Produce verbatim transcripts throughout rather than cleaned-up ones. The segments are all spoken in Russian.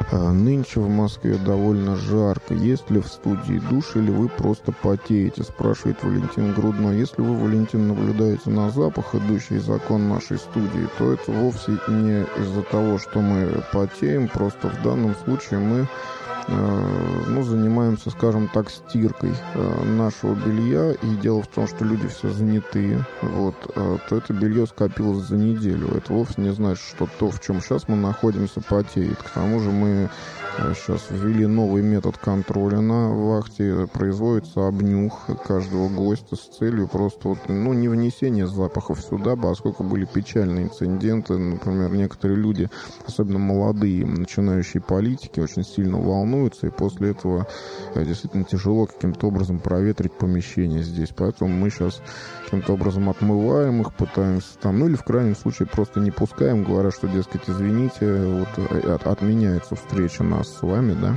Нынче в Москве довольно жарко. Есть ли в студии душ или вы просто потеете? Спрашивает Валентин Грудной. Если вы, Валентин, наблюдаете на запах, идущий из окон нашей студии, то это вовсе не из-за того, что мы потеем. Просто в данном случае мы ну, занимаемся, скажем так, стиркой нашего белья. И дело в том, что люди все занятые. Вот, то это белье скопилось за неделю. Это вовсе не значит, что то, в чем сейчас мы находимся, потеет. К тому же мы сейчас ввели новый метод контроля на вахте. Производится обнюх каждого гостя с целью просто вот, ну, не внесения запахов сюда, поскольку были печальные инциденты. Например, некоторые люди, особенно молодые, начинающие политики, очень сильно волнуются, и после этого действительно тяжело каким-то образом проветрить помещение здесь. Поэтому мы сейчас каким-то образом отмываем их, пытаемся там, ну или в крайнем случае просто не пускаем, говоря, что, дескать, извините, вот от, отменяется встреча нас с вами, да.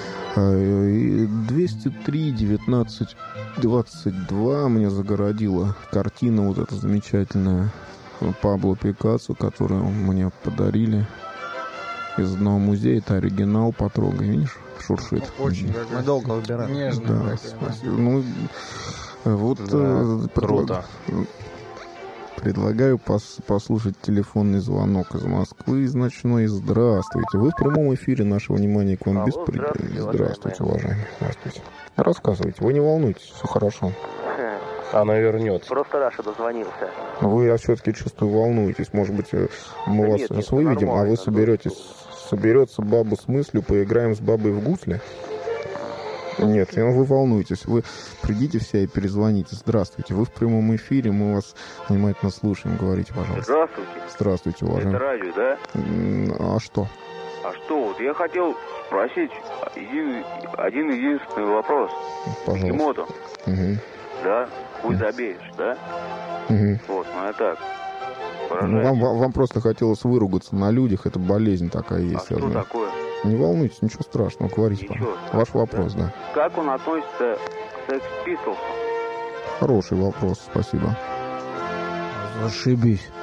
двести три девятнадцать двадцать два мне загородила картина вот эта замечательная Пабло Пикассо, которую мне подарили из одного музея. Это оригинал, потрогай, видишь, шуршит. Очень. Мы долго выбирали. Нежно. Да, спасибо. Ну, вот, да, э, круто. Предлаг... Предлагаю пос... послушать телефонный звонок из Москвы, из ночной. Здравствуйте. Вы в прямом эфире. Наше внимание к вам беспредельно. Здравствуйте, здравствуйте, уважаемые. Здравствуйте. Рассказывайте. Вы не волнуйтесь, все хорошо. Она вернется. Просто Раша дозвонился. Вы, я все-таки чувствую, волнуетесь. Может быть, мы да вас сейчас выведем, а вы соберетесь, соберется баба с мыслью, поиграем с бабой в гусли? Нет, вы волнуетесь. Вы придите все и перезвоните. Здравствуйте. Вы в прямом эфире. Мы вас внимательно слушаем. Говорите, пожалуйста. Здравствуйте. Здравствуйте, уважаемый. Это радио, да? А что? А что? Вот я хотел спросить един, один единственный вопрос. Пожалуйста. Кимото. Угу. Да? Хуй забеешь, да? Угу. Вот, ну я так. Ну, вам, вам просто хотелось выругаться на людях. Это болезнь такая есть. А что знаю. такое? Не волнуйтесь, ничего страшного, говорите, ничего пожалуйста. Ваш вопрос, да. да. Как он относится к Sex Pistols? Хороший вопрос, спасибо. Зашибись.